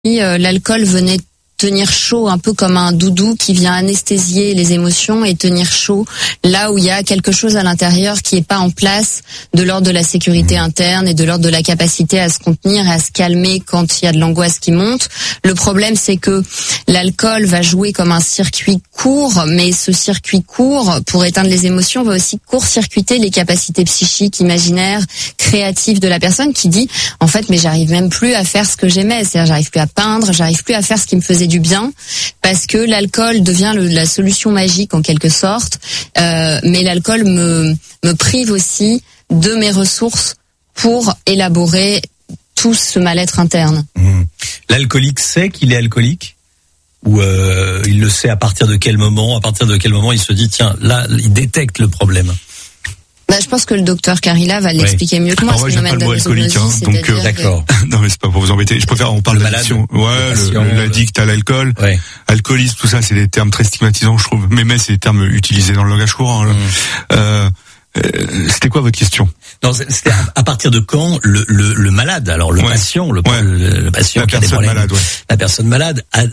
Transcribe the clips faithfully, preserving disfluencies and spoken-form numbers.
euh, l'alcool venait tenir chaud, un peu comme un doudou qui vient anesthésier les émotions et tenir chaud là où il y a quelque chose à l'intérieur qui est pas en place, de l'ordre de la sécurité interne et de l'ordre de la capacité à se contenir et à se calmer quand il y a de l'angoisse qui monte. Le problème, c'est que l'alcool va jouer comme un circuit court, mais ce circuit court, pour éteindre les émotions, va aussi court-circuiter les capacités psychiques, imaginaires, créatives de la personne qui dit, en fait, mais j'arrive même plus à faire ce que j'aimais, c'est-à-dire j'arrive plus à peindre, j'arrive plus à faire ce qui me faisait du bien, parce que l'alcool devient le, la solution magique en quelque sorte, euh, mais l'alcool me, me prive aussi de mes ressources pour élaborer tout ce mal-être interne. Mmh. L'alcoolique sait qu'il est alcoolique ? Ou euh, il le sait à partir de quel moment, à partir de quel moment il se dit, tiens, là, il détecte le problème ? Bah, je pense que le docteur Carilla va l'expliquer oui. mieux que moi. Alors, ce moi, j'aime pas le mot alcoolique, hein, donc euh, d'accord. Que... non, mais c'est pas pour vous embêter. Je préfère on parle le d'addiction. Malade, ouais, le, l'addict à l'alcool, ouais. alcoolisme, tout ça, c'est des termes très stigmatisants, je trouve. Mais mais c'est des termes utilisés dans le langage courant. Mmh. Euh, euh, c'était quoi votre question ? Non, c'était à partir de quand le le, le malade, alors le ouais. patient, le, ouais. le, le patient, la qui a personne des problèmes, malade, ouais. la personne malade, a,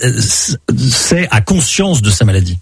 c'est a conscience de sa maladie.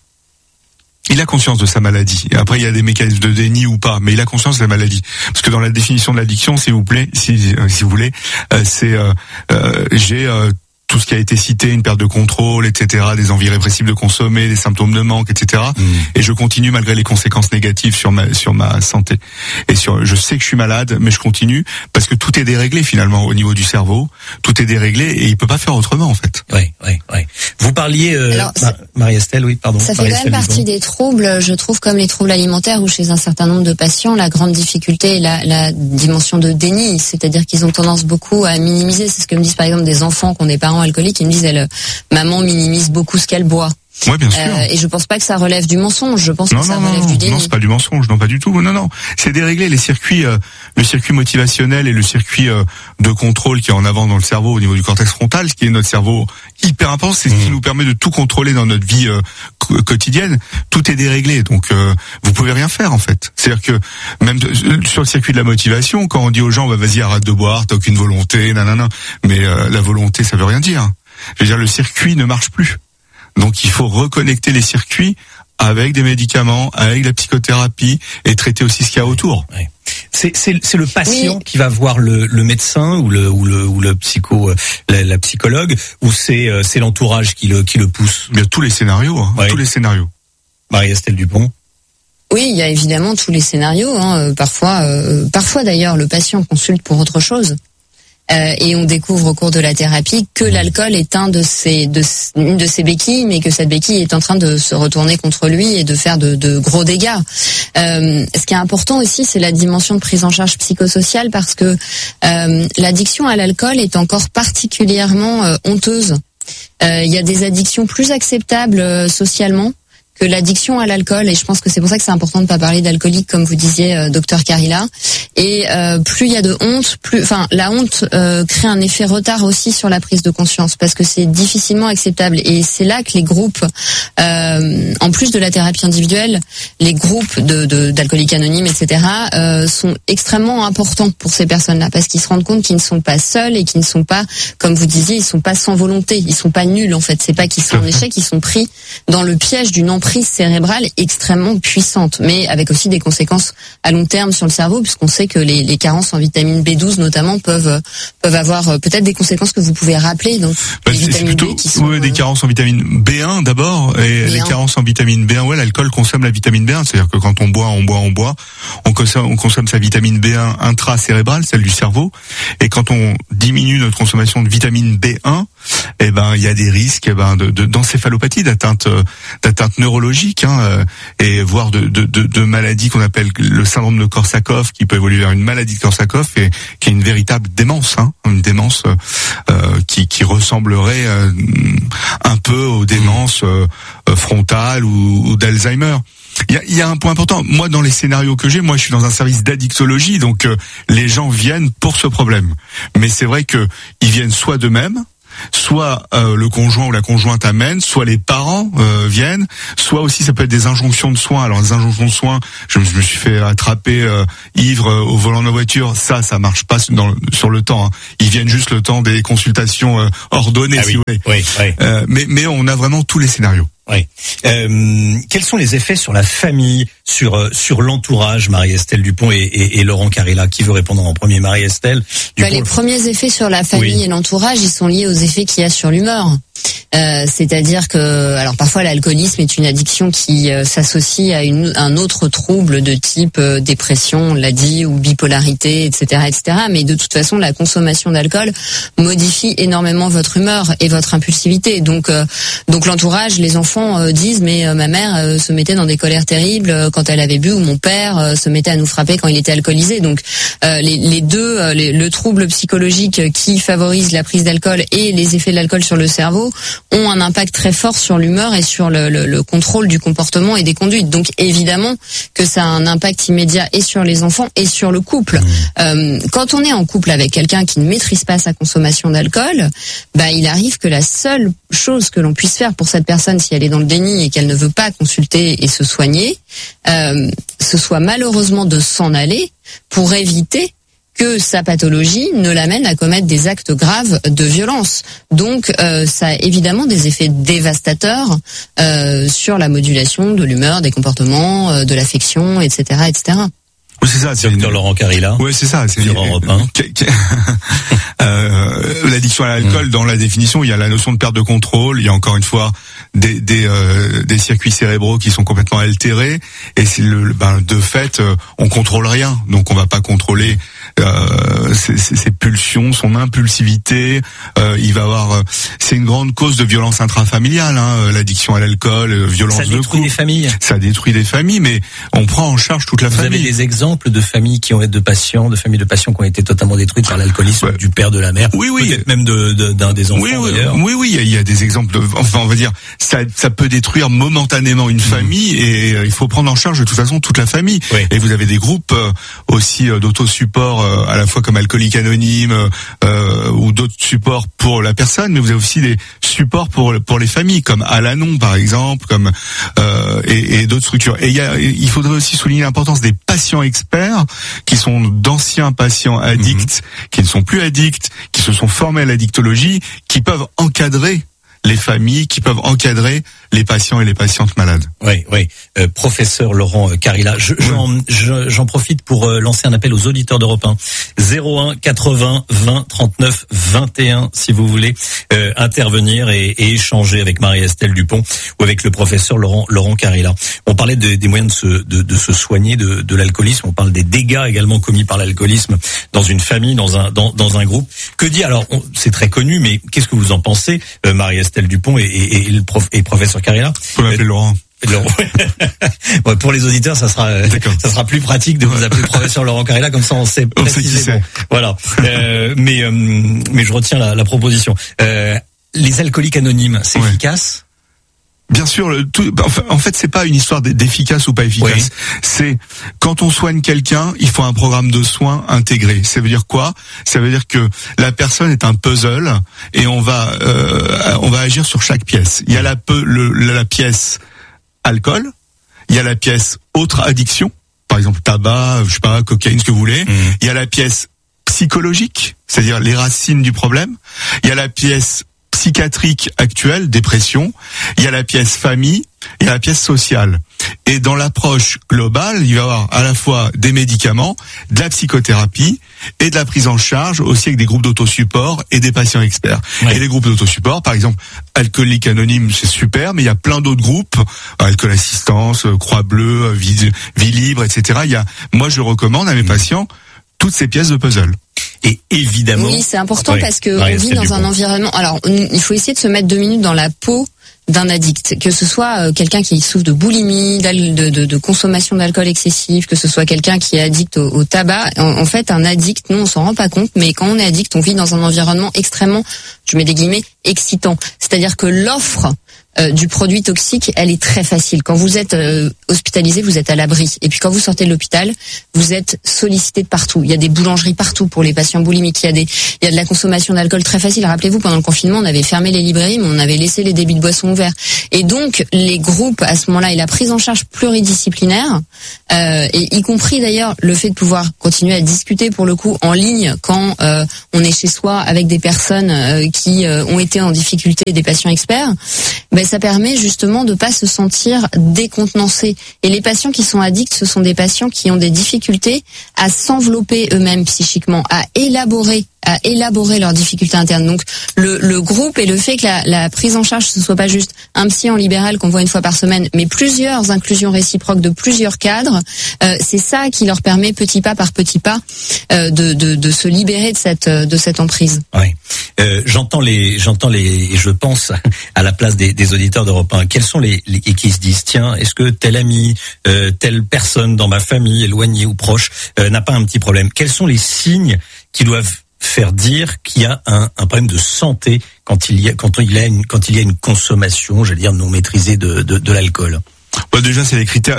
Il a conscience de sa maladie. Et après, il y a des mécanismes de déni ou pas, mais il a conscience de la maladie. Parce que dans la définition de l'addiction, s'il vous plaît, si, si vous voulez, euh, c'est euh, euh, j'ai euh, tout ce qui a été cité, une perte de contrôle, et cetera, des envies répressibles de consommer, des symptômes de manque, et cetera. Mmh. Et je continue malgré les conséquences négatives sur ma sur ma santé. Et sur, je sais que je suis malade, mais je continue parce que tout est déréglé finalement au niveau du cerveau. Tout est déréglé et il peut pas faire autrement en fait. Oui, oui, oui. Vous parliez, euh, Alors, Ma- Marie-Estelle, oui, pardon. Ça fait quand même partie des troubles, je trouve, comme les troubles alimentaires, où chez un certain nombre de patients, la grande difficulté est la, la dimension de déni, c'est-à-dire qu'ils ont tendance beaucoup à minimiser. C'est ce que me disent par exemple des enfants qui ont des parents alcooliques, ils me disent, elle, maman minimise beaucoup ce qu'elle boit. Oui, bien sûr. Euh, et je pense pas que ça relève du mensonge. Je pense non, que ça non, relève non, du déni. Non, c'est pas du mensonge. Non, pas du tout. Non, non. C'est déréglé. Les circuits, euh, le circuit motivationnel et le circuit euh, de contrôle qui est en avant dans le cerveau au niveau du cortex frontal, ce qui est notre cerveau hyper important, c'est mmh. ce qui nous permet de tout contrôler dans notre vie euh, quotidienne. Tout est déréglé. Donc, euh, vous pouvez rien faire, en fait. C'est-à-dire que, même sur le circuit de la motivation, quand on dit aux gens, bah, vas-y, arrête de boire, t'as aucune volonté, nanana. Mais, euh, la volonté, ça veut rien dire. Je veux dire, le circuit ne marche plus. Donc il faut reconnecter les circuits avec des médicaments, avec la psychothérapie et traiter aussi ce qu'il y a autour. Ouais. C'est, c'est, c'est le patient oui. qui va voir le, le médecin ou le, ou le, ou le psycho, la, la psychologue, ou c'est, c'est l'entourage qui le, qui le pousse. Il y a tous les scénarios, hein, ouais. tous les scénarios. Marie-Estelle Dupont. Oui, il y a évidemment tous les scénarios. Hein. Parfois, euh, parfois d'ailleurs, le patient consulte pour autre chose. Euh, et on découvre au cours de la thérapie que l'alcool est un de ses, de, une de ses béquilles, mais que cette béquille est en train de se retourner contre lui et de faire de, de gros dégâts. Euh, ce qui est important aussi, c'est la dimension de prise en charge psychosociale, parce que euh, l'addiction à l'alcool est encore particulièrement euh, honteuse. Euh, il y a des addictions plus acceptables euh, socialement que l'addiction à l'alcool, et je pense que c'est pour ça que c'est important de ne pas parler d'alcoolique, comme vous disiez, euh, docteur Carilla. Et euh, plus il y a de honte, plus, enfin, la honte euh, crée un effet retard aussi sur la prise de conscience, parce que c'est difficilement acceptable. Et c'est là que les groupes, euh, en plus de la thérapie individuelle, les groupes de, de d'alcooliques anonymes, et cetera, euh, sont extrêmement importants pour ces personnes-là, parce qu'ils se rendent compte qu'ils ne sont pas seuls et qu'ils ne sont pas, comme vous disiez, ils sont pas sans volonté, ils sont pas nuls en fait. C'est pas qu'ils sont en échec, ils sont pris dans le piège d'une emprise prise cérébrale extrêmement puissante, mais avec aussi des conséquences à long terme sur le cerveau, puisqu'on sait que les, les carences en vitamine B douze notamment peuvent peuvent avoir peut-être des conséquences que vous pouvez rappeler. Donc bah, les c'est, vitamines c'est plutôt, B qui sont ouais, des carences en vitamine B un d'abord, et B un. Les carences en vitamine B un, ouais, l'alcool consomme la vitamine B un, c'est-à-dire que quand on boit, on boit, on boit, on consomme, on consomme sa vitamine B un intracérébrale, celle du cerveau, et quand on diminue notre consommation de vitamine B un, eh ben il y a des risques, eh ben de, de d'encéphalopathie, d'atteinte, d'atteinte neurologique, hein, et voire de, de, de, de maladies qu'on appelle le syndrome de Korsakoff, qui peut évoluer vers une maladie de Korsakoff, et qui est une véritable démence, hein, une démence euh, qui, qui ressemblerait euh, un peu aux démences euh, frontales ou, ou d'Alzheimer. Il y a, il y a un point important. Moi, dans les scénarios que j'ai, moi, je suis dans un service d'addictologie, donc euh, les gens viennent pour ce problème. Mais c'est vrai que ils viennent soit d'eux-mêmes, soit euh, le conjoint ou la conjointe amène, soit les parents euh, viennent, soit aussi ça peut être des injonctions de soins. Alors les injonctions de soins, je, je me suis fait attraper euh, ivre euh, au volant de la voiture, ça, ça marche pas dans, sur le temps. Hein. Ils viennent juste le temps des consultations euh, ordonnées, ah si oui, vous voulez. Oui, oui. Euh, mais, mais on a vraiment tous les scénarios. Oui. Euh, quels sont les effets sur la famille, sur euh, sur l'entourage, Marie-Estelle Dupont et, et, et Laurent Carilla? Qui veut répondre en premier? Marie-Estelle bah, Les premiers effets sur la famille oui. et l'entourage, ils sont liés aux effets qu'il y a sur l'humeur. Euh, c'est-à-dire que, alors parfois l'alcoolisme est une addiction qui euh, s'associe à une, un autre trouble de type euh, dépression, on l'a dit, ou bipolarité, et cetera, et cetera. Mais de toute façon, la consommation d'alcool modifie énormément votre humeur et votre impulsivité. Donc, euh, donc l'entourage, les enfants euh, disent, mais euh, ma mère euh, se mettait dans des colères terribles euh, quand elle avait bu, ou mon père euh, se mettait à nous frapper quand il était alcoolisé. Donc, euh, les, les deux, euh, les, le trouble psychologique qui favorise la prise d'alcool et les effets de l'alcool sur le cerveau ont un impact très fort sur l'humeur et sur le, le, le contrôle du comportement et des conduites. Donc évidemment que ça a un impact immédiat et sur les enfants et sur le couple. Euh, quand on est en couple avec quelqu'un qui ne maîtrise pas sa consommation d'alcool, bah il arrive que la seule chose que l'on puisse faire pour cette personne, si elle est dans le déni et qu'elle ne veut pas consulter et se soigner, euh, ce soit malheureusement de s'en aller pour éviter que sa pathologie ne l'amène à commettre des actes graves de violence. Donc, euh, ça a évidemment des effets dévastateurs euh, sur la modulation de l'humeur, des comportements, euh, de l'affection, et cetera, et cetera. Oui, c'est ça. C'est Docteur une... Laurent Carilla. Oui, c'est ça. C'est sur Europe un. euh, L'addiction à l'alcool, mmh. dans la définition, il y a la notion de perte de contrôle. Il y a encore une fois des des, euh, des circuits cérébraux qui sont complètement altérés. Et c'est le, ben, de fait, euh, on contrôle rien. Donc, on va pas contrôler euh, ses, ses pulsions, son impulsivité. Euh, il va avoir. Euh, c'est une grande cause de violence intrafamiliale. Hein, l'addiction à l'alcool, violence de couple. Ça détruit des familles. Ça détruit des familles, mais on prend en charge toute la Vous famille. Vous avez des exemples de familles qui ont été de patients, de familles de patients qui ont été totalement détruites par l'alcoolisme, ouais. du père, de la mère, oui, oui. peut-être même de, de, d'un des enfants oui, oui, d'ailleurs. Oui, oui, il y a des exemples. De, enfin, on va dire, ça, ça peut détruire momentanément une mmh. famille et euh, il faut prendre en charge de toute façon toute la famille. Oui. Et vous avez des groupes euh, aussi euh, d'autosupport, euh, à la fois comme Alcooliques Anonymes euh, ou d'autres supports pour la personne, mais vous avez aussi des supports pour pour les familles, comme Al-Anon par exemple, comme euh, et, et d'autres structures. Et il y a, il faudrait aussi souligner l'importance des patients experts, qui sont d'anciens patients addicts, mmh. qui ne sont plus addicts, qui se sont formés à l'addictologie, qui peuvent encadrer les familles, qui peuvent encadrer les patients et les patientes malades. Oui, oui. Euh, professeur Laurent Carilla, je, oui. j'en, je, j'en profite pour euh, lancer un appel aux auditeurs d'Europe un. zéro un quatre-vingts vingt trente-neuf vingt et un, si vous voulez euh, intervenir et, et échanger avec Marie-Estelle Dupont ou avec le professeur Laurent Laurent Carilla. On parlait de, des moyens de se, de, de se soigner de, de l'alcoolisme. On parle des dégâts également commis par l'alcoolisme dans une famille, dans un dans, dans un groupe. Que dire alors on, c'est très connu, mais qu'est-ce que vous en pensez, euh, Marie-Estelle Dupont et, et, et le prof, et professeur Carilla? Faut m'appeler euh, Laurent. Laurent. Bon, pour les auditeurs, ça sera, ça sera plus pratique de vous appeler professeur Laurent Carilla, comme ça on sait on sait qui c'est. Voilà. Euh, mais euh, mais je retiens la, la proposition. Euh, les alcooliques anonymes, c'est ouais. efficace? Bien sûr, le, tout, en fait, c'est pas une histoire d'efficace ou pas efficace. Oui. C'est quand on soigne quelqu'un, il faut un programme de soins intégré. Ça veut dire quoi? Ça veut dire que la personne est un puzzle et on va euh, on va agir sur chaque pièce. Il y a la, le, la pièce alcool, il y a la pièce autre addiction, par exemple tabac, je sais pas, cocaïne, ce que vous voulez. Mmh. Il y a la pièce psychologique, c'est-à-dire les racines du problème. Il y a la pièce psychiatrique actuelle, dépression, il y a la pièce famille, il y a la pièce sociale. Et dans l'approche globale, il va y avoir à la fois des médicaments, de la psychothérapie et de la prise en charge aussi avec des groupes d'autosupport et des patients experts. Ouais. Et les groupes d'autosupport, par exemple, Alcooliques Anonymes, c'est super, mais il y a plein d'autres groupes, Alcool Assistance, Croix Bleue, Vie, Vie Libre, et cetera. Il y a, moi, je recommande à mes patients toutes ces pièces de puzzle. Et évidemment... Oui, c'est important oui, parce que on vit dans un environnement... Alors, il faut essayer de se mettre deux minutes dans la peau d'un addict, que ce soit quelqu'un qui souffre de boulimie, de, de, de consommation d'alcool excessif, que ce soit quelqu'un qui est addict au, au tabac. En, en fait, un addict, nous, on s'en rend pas compte, mais quand on est addict, on vit dans un environnement extrêmement, je mets des guillemets, excitant. C'est-à-dire que l'offre euh, du produit toxique, elle est très facile. Quand vous êtes euh, hospitalisé, vous êtes à l'abri. Et puis quand vous sortez de l'hôpital, vous êtes sollicité de partout. Il y a des boulangeries partout pour les patients boulimiques. Il y a des, il y a de la consommation d'alcool très facile. Rappelez-vous, pendant le confinement, on avait fermé les librairies, mais on avait laissé les débits de boissons ouverts. Et donc, les groupes, à ce moment-là, et la prise en charge pluridisciplinaire, euh, et y compris d'ailleurs le fait de pouvoir continuer à discuter pour le coup en ligne quand euh, on est chez soi avec des personnes euh, qui euh, ont été en difficulté, des patients experts, ben ça permet justement de pas se sentir décontenancé. Et les patients qui sont addicts, ce sont des patients qui ont des difficultés à s'envelopper eux-mêmes psychiquement, à élaborer à élaborer leurs difficultés internes. Donc le, le groupe et le fait que la, la prise en charge ce soit pas juste un psy en libéral qu'on voit une fois par semaine, mais plusieurs inclusions réciproques de plusieurs cadres, euh, c'est ça qui leur permet petit pas par petit pas euh, de, de, de se libérer de cette de cette emprise. Oui, euh, j'entends les j'entends les et je pense à la place des, des auditeurs d'Europe un. Quels sont les, les et qui se disent tiens, est-ce que tel ami, euh, telle personne dans ma famille éloignée ou proche euh, n'a pas un petit problème? Quels sont les signes qui doivent faire dire qu'il y a un, un problème de santé quand il y a quand il y a une quand il y a une consommation, j'allais dire non maîtrisée de de, de l'alcool. Bah déjà c'est les critères.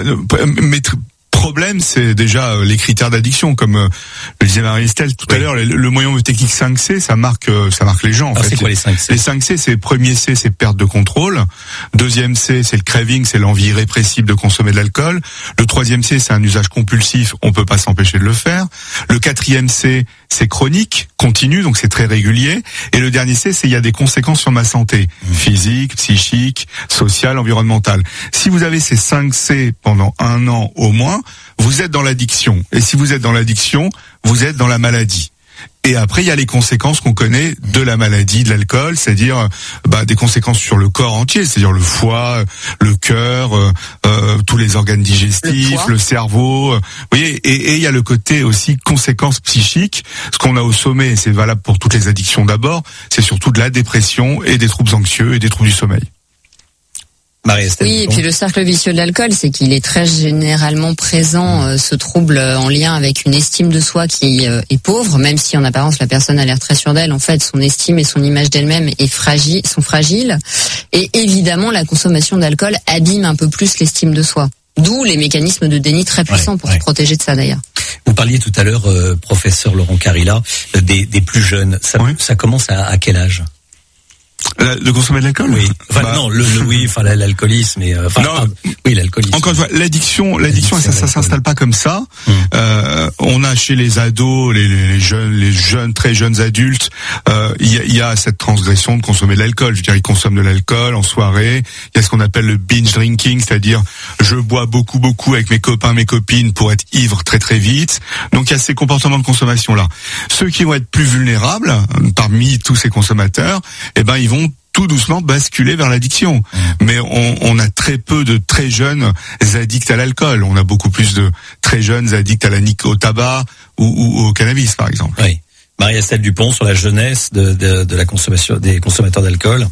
Problème, c'est déjà les critères d'addiction, comme le disait Marie-Estelle tout oui. à l'heure. Le, le moyen technique cinq C, ça marque, ça marque les gens. En Alors fait. C'est quoi les cinq C? Les cinq C, c'est premier C, c'est perte de contrôle. Deuxième C, c'est le craving, c'est l'envie irrépressible de consommer de l'alcool. Le troisième C, c'est un usage compulsif, on peut pas s'empêcher de le faire. Le quatrième C, c'est chronique, continu, donc c'est très régulier. Et le dernier C, c'est il y a des conséquences sur ma santé, mmh. physique, psychique, sociale, environnementale. Si vous avez ces cinq C pendant un an au moins, vous êtes dans l'addiction. Et si vous êtes dans l'addiction, vous êtes dans la maladie. Et après, il y a les conséquences qu'on connaît de la maladie, de l'alcool, c'est-à-dire bah, des conséquences sur le corps entier, c'est-à-dire le foie, le cœur, euh, euh, tous les organes digestifs, le, le cerveau. Euh, vous voyez, et, et il y a le côté aussi conséquences psychiques. Ce qu'on a au sommet, et c'est valable pour toutes les addictions d'abord, c'est surtout de la dépression et des troubles anxieux et des troubles du sommeil. Oui, et puis le cercle vicieux de l'alcool, c'est qu'il est très généralement présent, euh, ce trouble en lien avec une estime de soi qui euh, est pauvre, même si en apparence la personne a l'air très sûre d'elle. En fait, son estime et son image d'elle-même est fragile, sont fragiles. Et évidemment, la consommation d'alcool abîme un peu plus l'estime de soi. D'où les mécanismes de déni très puissants ouais, pour ouais. se protéger de ça d'ailleurs. Vous parliez tout à l'heure, euh, professeur Laurent Carilla, des, des plus jeunes. Ça, oui. ça commence à, à quel âge? De consommer de l'alcool? Oui. Enfin, bah, non, le, le oui, enfin l'alcoolisme et enfin non, ah, oui, l'alcoolisme. Encore une fois, l'addiction, l'addiction, ça, ça s'installe pas comme ça. Hum. Euh, on a chez les ados, les, les jeunes, les jeunes, très jeunes adultes, euh, il y a, y a cette transgression de consommer de l'alcool. Je veux dire, ils consomment de l'alcool en soirée. Il y a ce qu'on appelle le binge drinking, c'est-à-dire je bois beaucoup, beaucoup avec mes copains, mes copines pour être ivre très, très vite. Donc il y a ces comportements de consommation là. Ceux qui vont être plus vulnérables parmi tous ces consommateurs, eh ben ils vont tout doucement basculer vers l'addiction. Mmh. Mais on, on a très peu de très jeunes addicts à l'alcool. On a beaucoup plus de très jeunes addicts à la nic- au tabac ou, ou au cannabis, par exemple. Oui. Marie-Estelle Dupont, sur la jeunesse de, de, de la consommation des consommateurs d'alcool.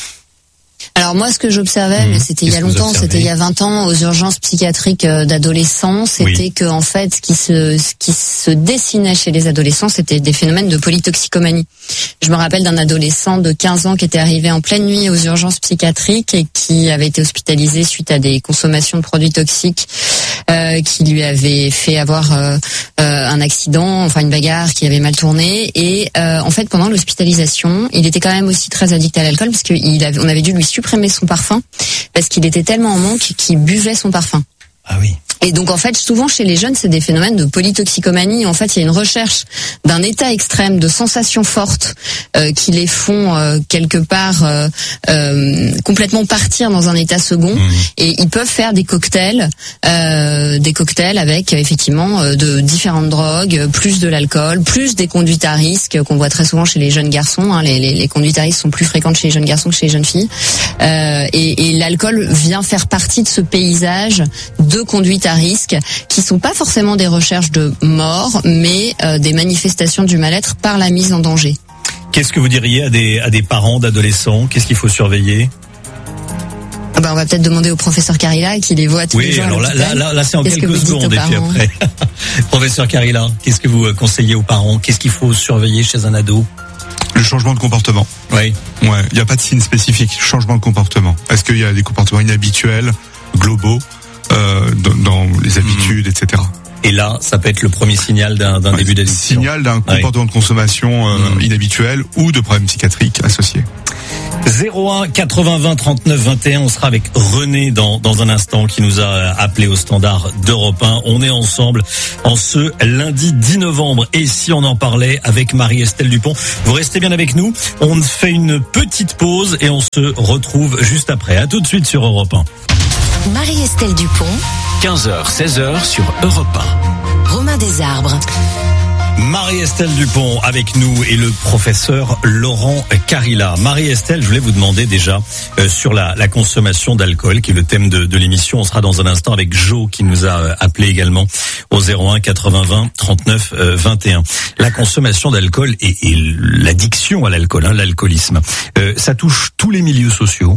Alors moi, ce que j'observais, mmh. mais c'était Qu'est-ce il y a longtemps, c'était il y a vingt ans, aux urgences psychiatriques d'adolescents, c'était oui. que en fait, ce qui se, ce qui se dessinait chez les adolescents, c'était des phénomènes de polytoxicomanie. Je me rappelle d'un adolescent de quinze ans qui était arrivé en pleine nuit aux urgences psychiatriques et qui avait été hospitalisé suite à des consommations de produits toxiques euh, qui lui avaient fait avoir euh, euh, un accident, enfin une bagarre qui avait mal tourné. Et euh, en fait, pendant l'hospitalisation, il était quand même aussi très addict à l'alcool parce qu'il avait, on avait dû lui supprimer son parfum parce qu'il était tellement en manque qu'il buvait son parfum. Ah oui. Et donc en fait, souvent chez les jeunes, c'est des phénomènes de polytoxicomanie. En fait, il y a une recherche d'un état extrême, de sensations fortes euh, qui les font euh, quelque part euh, euh, complètement partir dans un état second. Mmh. Et ils peuvent faire des cocktails, euh, des cocktails avec effectivement euh, de différentes drogues, plus de l'alcool, plus des conduites à risque qu'on voit très souvent chez les jeunes garçons. Hein. Les, les, les conduites à risque sont plus fréquentes chez les jeunes garçons que chez les jeunes filles. Euh, et, et l'alcool vient faire partie de ce paysage de conduite à risque, qui sont pas forcément des recherches de mort, mais euh, des manifestations du mal-être par la mise en danger. Qu'est-ce que vous diriez à des à des parents d'adolescents? Qu'est-ce qu'il faut surveiller? Ah ben on va peut-être demander au professeur Carilla qui les voit tous oui, les jours. Oui, alors là, là, là, là, c'est en qu'est-ce quelques secondes et puis après. Professeur Carilla, qu'est-ce que vous conseillez aux parents? Qu'est-ce qu'il faut surveiller chez un ado? Le changement de comportement. Oui. Ouais, il n'y a pas de signe spécifique. Changement de comportement. Est-ce qu'il y a des comportements inhabituels, globaux, euh, dans, dans les habitudes, mmh. et cetera. Et là, ça peut être le premier signal d'un, d'un ouais, début d'addiction. Signal d'un comportement oui. de consommation euh, mmh. inhabituel ou de problèmes psychiatriques associés. zéro un quatre-vingts vingt trente-neuf vingt et un, on sera avec René dans, dans un instant qui nous a appelé au standard d'Europe un. On est ensemble en ce lundi dix novembre. Et si on en parlait avec Marie-Estelle Dupont, vous restez bien avec nous. On fait une petite pause et on se retrouve juste après. À tout de suite sur Europe un. Marie-Estelle Dupont. quinze heures seize heures sur Europe un. Romain Desarbres. Marie-Estelle Dupont avec nous et le professeur Laurent Carilla. Marie-Estelle, je voulais vous demander déjà euh, sur la, la consommation d'alcool, qui est le thème de, de l'émission. On sera dans un instant avec Jo qui nous a euh, appelé également au zéro un quatre-vingts vingt trente-neuf vingt et un. La consommation d'alcool et, et l'addiction à l'alcool, hein, l'alcoolisme, euh, ça touche tous les milieux sociaux.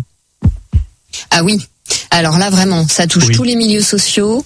Ah oui. Alors là, vraiment, ça touche oui. tous les milieux sociaux.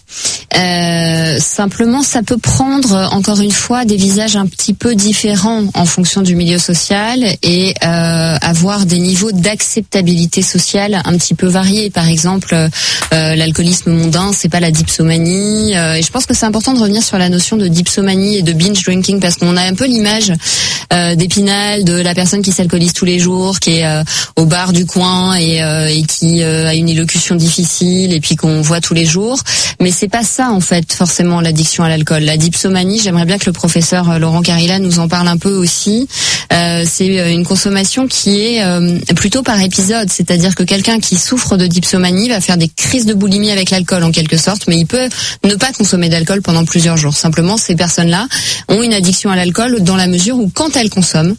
Euh, simplement, ça peut prendre, encore une fois, des visages un petit peu différents en fonction du milieu social et euh, avoir des niveaux d'acceptabilité sociale un petit peu variés. Par exemple, euh, l'alcoolisme mondain, c'est pas la dipsomanie. Euh, et je pense que c'est important de revenir sur la notion de dipsomanie et de binge drinking parce qu'on a un peu l'image euh, d'Épinal, de la personne qui s'alcoolise tous les jours, qui est euh, au bar du coin et, euh, et qui euh, a une élocution difficile et puis qu'on voit tous les jours, mais c'est pas ça en fait forcément l'addiction à l'alcool. La dipsomanie, j'aimerais bien que le professeur Laurent Carilla nous en parle un peu aussi. Euh, c'est une consommation qui est euh, plutôt par épisode, c'est-à-dire que quelqu'un qui souffre de dipsomanie va faire des crises de boulimie avec l'alcool en quelque sorte, mais il peut ne pas consommer d'alcool pendant plusieurs jours. Simplement, ces personnes-là ont une addiction à l'alcool dans la mesure où quand elles consomment,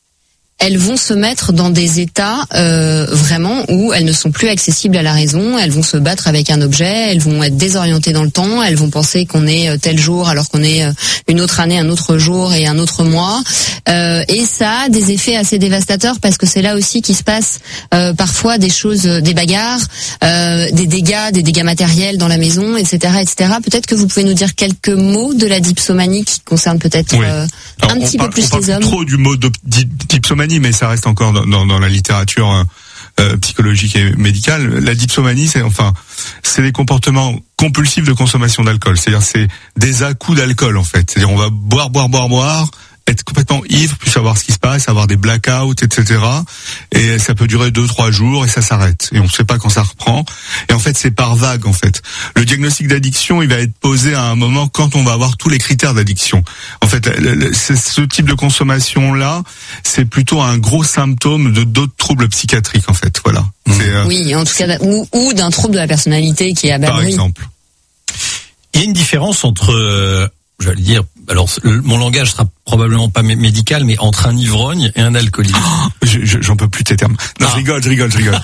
elles vont se mettre dans des états euh, vraiment où elles ne sont plus accessibles à la raison, elles vont se battre avec un objet, elles vont être désorientées dans le temps, elles vont penser qu'on est tel jour alors qu'on est une autre année, un autre jour et un autre mois. Euh, et ça a des effets assez dévastateurs parce que c'est là aussi qu'il se passe euh, parfois des choses, des bagarres, euh, des dégâts, des dégâts matériels dans la maison, et cetera, et cetera. Peut-être que vous pouvez nous dire quelques mots de la dipsomanie qui concerne peut-être oui. euh, un alors, petit parle, peu plus on les parle hommes. Trop du mot de dipsomanie, mais ça reste encore dans, dans, dans la littérature euh, psychologique et médicale. La dipsomanie, c'est enfin, c'est des comportements compulsifs de consommation d'alcool. C'est-à-dire, c'est des à-coups d'alcool en fait. C'est-à-dire, on va boire, boire, boire, boire, être complètement ivre, puis savoir ce qui se passe, avoir des blackouts, et cetera. Et ça peut durer deux, trois jours et ça s'arrête. Et on ne sait pas quand ça reprend. Et en fait, c'est par vague, en fait. Le diagnostic d'addiction, il va être posé à un moment quand on va avoir tous les critères d'addiction. En fait, le, le, ce type de consommation-là, c'est plutôt un gros symptôme de d'autres troubles psychiatriques, en fait. Voilà. Mmh. C'est, euh, oui, en tout cas, ou, ou d'un trouble de la personnalité qui est à bas bruit. Par exemple. Il y a une différence entre, euh, j'allais dire, alors mon langage sera probablement pas médical, mais entre un ivrogne et un alcoolique. Oh, je, je, j'en peux plus de ces termes. Non, ah. je rigole, je rigole, je rigole.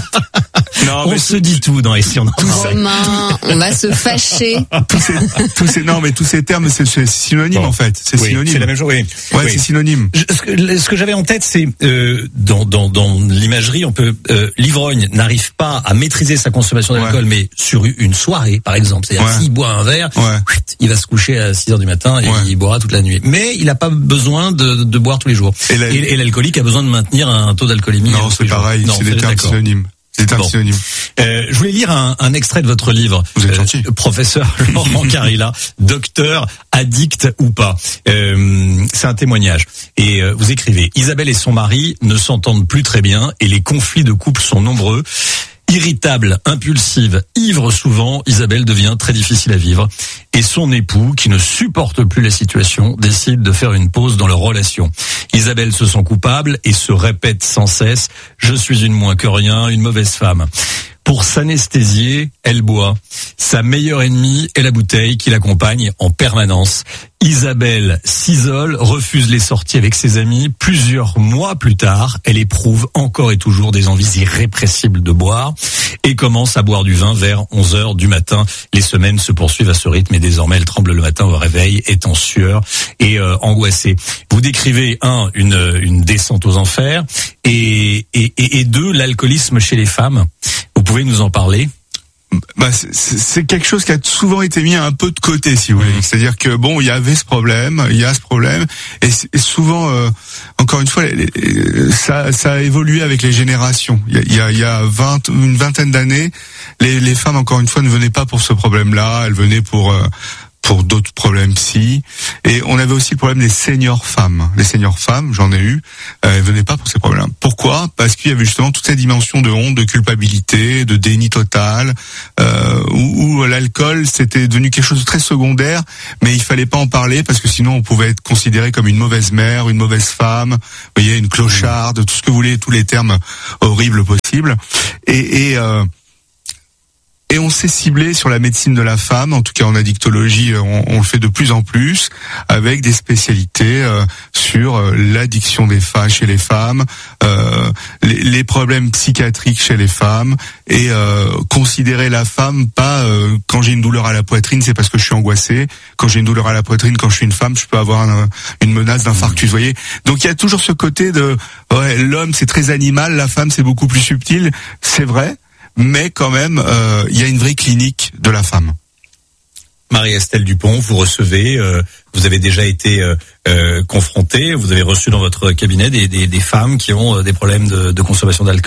Non, on se dit tout dans ici. On, Romain, on va se fâcher. Tous ces, tous ces, non, mais tous ces termes, c'est, c'est synonyme bon. en fait. C'est oui, synonyme. C'est la même chose. Oui. Ouais, oui. c'est synonyme. Je, ce que, ce que j'avais en tête, c'est euh, dans, dans, dans l'imagerie, on peut euh, l'ivrogne n'arrive pas à maîtriser sa consommation d'alcool, ouais. mais sur une soirée, par exemple. C'est-à-dire ouais. s'il boit un verre, ouais. il va se coucher à six heures du matin et ouais. il boira toute la nuit. Mais il n'a pas besoin de, de boire tous les jours. Et, la... et, et l'alcoolique a besoin de maintenir un taux d'alcoolémie. Non, c'est pareil. Non, c'est des termes synonymes. C'est un bon. synonyme. Euh, je voulais lire un, un extrait de votre livre. Vous êtes gentil. Euh, professeur Laurent Carilla, docteur, addict ou pas. Euh, c'est un témoignage. Et euh, vous écrivez, Isabelle et son mari ne s'entendent plus très bien et les conflits de couple sont nombreux. Irritable, impulsive, ivre souvent, Isabelle devient très difficile à vivre. Et son époux, qui ne supporte plus la situation, décide de faire une pause dans leur relation. Isabelle se sent coupable et se répète sans cesse « Je suis une moins que rien, une mauvaise femme ». Pour s'anesthésier, elle boit. Sa meilleure ennemie est la bouteille qui l'accompagne en permanence. Isabelle s'isole, refuse les sorties avec ses amis. Plusieurs mois plus tard, elle éprouve encore et toujours des envies irrépressibles de boire et commence à boire du vin vers onze heures du matin. Les semaines se poursuivent à ce rythme et désormais elle tremble le matin au réveil, est en sueur et euh, angoissée. Vous décrivez, un, une, une descente aux enfers et, et, et, et deux, l'alcoolisme chez les femmes. Vous pouvez nous en parler ? Bah, c'est, c'est quelque chose qui a souvent été mis un peu de côté, si vous voulez. C'est-à-dire que bon, il y avait ce problème, il y a ce problème, et, et souvent, euh, encore une fois, les, les, ça, ça a évolué avec les générations. Il y a, il y a, il y a vingt, une vingtaine d'années, les, les femmes, encore une fois, ne venaient pas pour ce problème-là, elles venaient pour euh, pour d'autres problèmes psy. Et on avait aussi le problème des seniors femmes. Les seniors femmes, j'en ai eu, euh, elles venaient pas pour ces problèmes. Pourquoi ? Parce qu'il y avait justement toute cette dimension de honte, de culpabilité, de déni total, euh, où, où l'alcool c'était devenu quelque chose de très secondaire, mais il fallait pas en parler parce que sinon on pouvait être considéré comme une mauvaise mère, une mauvaise femme, vous voyez, une clocharde, tout ce que vous voulez, tous les termes horribles possibles. Et, et euh, Et on s'est ciblé sur la médecine de la femme, en tout cas en addictologie, on, on le fait de plus en plus, avec des spécialités euh, sur euh, l'addiction des femmes chez les femmes, euh, les, les problèmes psychiatriques chez les femmes, et euh, considérer la femme pas euh, quand j'ai une douleur à la poitrine, c'est parce que je suis angoissé. Quand j'ai une douleur à la poitrine, quand je suis une femme, je peux avoir un, une menace d'infarctus. Vous voyez. Donc il y a toujours ce côté de ouais, l'homme c'est très animal, la femme c'est beaucoup plus subtil. C'est vrai. Mais quand même, euh, il y a une vraie clinique de la femme. Marie-Estelle Dupont, vous recevez, euh, vous avez déjà été euh, euh, confrontée, vous avez reçu dans votre cabinet des, des, des femmes qui ont des problèmes de, de consommation d'alcool ?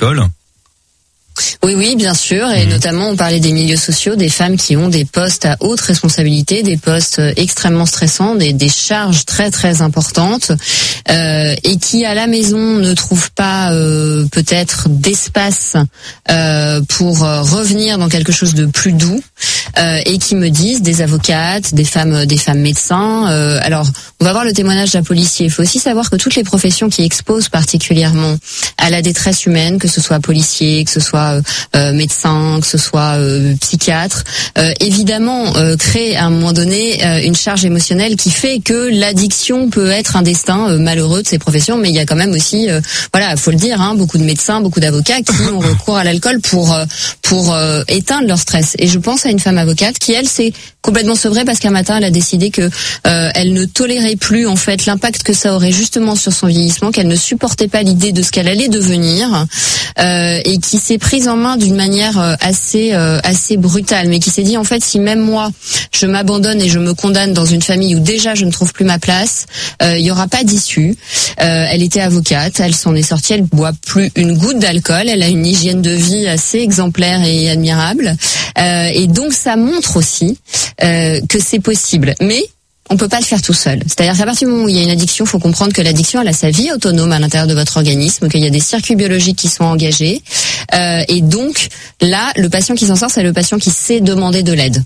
Oui, oui, bien sûr, et mmh. notamment on parlait des milieux sociaux, des femmes qui ont des postes à haute responsabilité, des postes extrêmement stressants, des, des charges très très importantes, euh, et qui à la maison ne trouvent pas euh, peut-être d'espace euh, pour revenir dans quelque chose de plus doux, euh, et qui me disent, des avocates, des femmes, des femmes médecins. Euh, alors, on va voir le témoignage d'un policier. Il faut aussi savoir que toutes les professions qui exposent particulièrement à la détresse humaine, que ce soit policier, que ce soit Euh, médecin, que ce soit euh, psychiatre, euh, évidemment euh, crée à un moment donné euh, une charge émotionnelle qui fait que l'addiction peut être un destin euh, malheureux de ces professions, mais il y a quand même aussi, euh, voilà, faut le dire, hein, beaucoup de médecins, beaucoup d'avocats qui ont recours à l'alcool pour euh, pour euh, éteindre leur stress. Et je pense à une femme avocate qui, elle, s'est complètement sevrée parce qu'un matin, elle a décidé que euh, elle ne tolérait plus en fait l'impact que ça aurait justement sur son vieillissement, qu'elle ne supportait pas l'idée de ce qu'elle allait devenir, euh, et qui s'est prise en main d'une manière assez euh, assez brutale, mais qui s'est dit en fait, si même moi je m'abandonne et je me condamne dans une famille où déjà je ne trouve plus ma place, euh, il y aura pas d'issue. Euh, elle était avocate, elle s'en est sortie, elle boit plus une goutte d'alcool, elle a une hygiène de vie assez exemplaire et admirable, euh, et donc ça montre aussi euh, que c'est possible, mais on peut pas le faire tout seul. C'est-à-dire qu'à partir du moment où il y a une addiction, il faut comprendre que l'addiction, elle a sa vie autonome à l'intérieur de votre organisme, qu'il y a des circuits biologiques qui sont engagés. Euh, et donc, là, le patient qui s'en sort, c'est le patient qui sait demander de l'aide.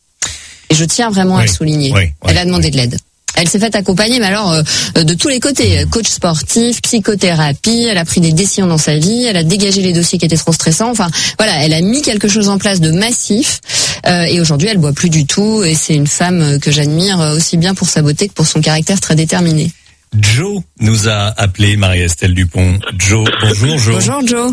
Et je tiens vraiment oui, à le souligner. Oui, oui, elle a demandé oui. de l'aide. Elle s'est faite accompagner, mais alors euh, de tous les côtés, coach sportif, psychothérapie, elle a pris des décisions dans sa vie, elle a dégagé les dossiers qui étaient trop stressants, enfin voilà, elle a mis quelque chose en place de massif, euh, et aujourd'hui elle boit plus du tout, et c'est une femme que j'admire aussi bien pour sa beauté que pour son caractère très déterminé. Joe nous a appelé, Marie-Estelle Dupont. Joe, bonjour Joe. Bonjour Joe.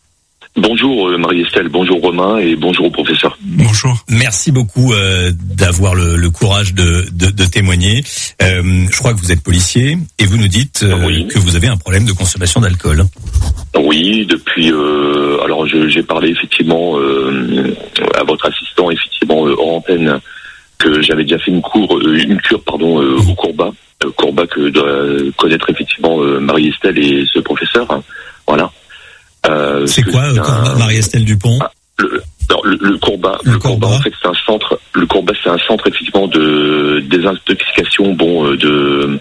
Bonjour Marie-Estelle, bonjour Romain et bonjour au professeur. Bonjour. Merci beaucoup euh, d'avoir le, le courage de, de, de témoigner. Euh, je crois que vous êtes policier et vous nous dites euh, oui. que vous avez un problème de consommation d'alcool. Oui, depuis. Euh, alors je, j'ai parlé effectivement euh, à votre assistant effectivement euh, en antenne que j'avais déjà fait une cour, euh, une cure pardon euh, au Courbat, euh, Courbat que doit connaître effectivement euh, Marie-Estelle et ce professeur. Hein, voilà. Euh, c'est quoi, c'est un... Marie-Estelle Dupont? Ah, le, alors, le, le Courbat, le, le Courbat, en fait, c'est un centre. Le Courbat, c'est un centre effectivement de désintoxication, bon, de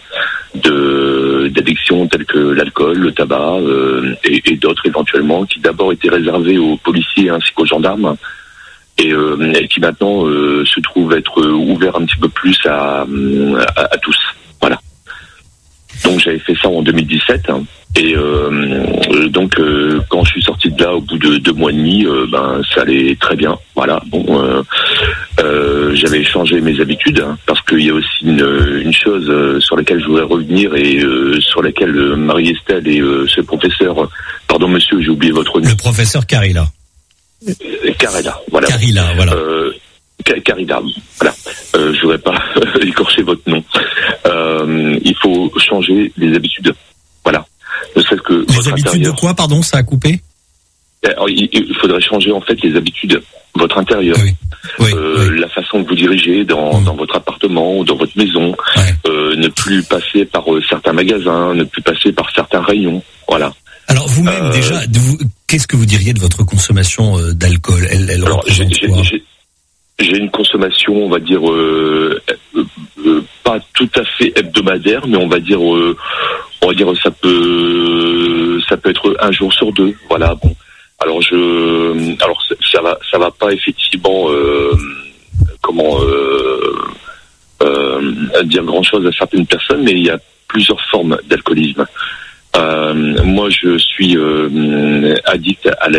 de d'addiction telles que l'alcool, le tabac euh, et, et d'autres éventuellement, qui d'abord étaient réservés aux policiers ainsi qu'aux gendarmes, et, euh, et qui maintenant euh, se trouvent être ouverts un petit peu plus à à, à tous. Voilà. Donc j'avais fait ça en deux mille dix-sept. Hein. Et euh, donc euh, quand je suis sorti de là au bout de deux mois et demi, euh, ben ça allait très bien. Voilà. Bon, euh, euh, j'avais changé mes habitudes hein, parce qu'il y a aussi une, une chose euh, sur laquelle je voudrais revenir et euh, sur laquelle euh, Marie-Estelle et euh, ce professeur, euh, pardon monsieur, j'ai oublié votre nom. Le professeur Carilla. Euh, Carilla, voilà. Carilla, voilà. Euh, Carilla, voilà. Euh, je voudrais pas écorcher votre nom. Euh, il faut changer les habitudes. Voilà. Que les habitudes de quoi, pardon, ça a coupé? Alors, il, il faudrait changer en fait les habitudes, votre intérieur, oui. Oui, euh, oui. la façon de vous diriger dans, mmh. dans votre appartement ou dans votre maison, ouais. euh, ne plus passer par euh, certains magasins, ne plus passer par certains rayons, voilà. Alors vous-même euh, déjà, vous, qu'est-ce que vous diriez de votre consommation euh, d'alcool? Elle, elle alors, représente j'ai, quoi j'ai, j'ai une consommation, on va dire, euh, euh, euh, pas tout à fait hebdomadaire, mais on va dire, euh, on va dire, ça peut, ça peut être un jour sur deux, voilà. Bon, alors je, alors ça va, ça va pas effectivement, euh, comment euh, euh, dire grand chose à certaines personnes, mais il y a plusieurs formes d'alcoolisme. Euh, moi, je suis euh, addict à la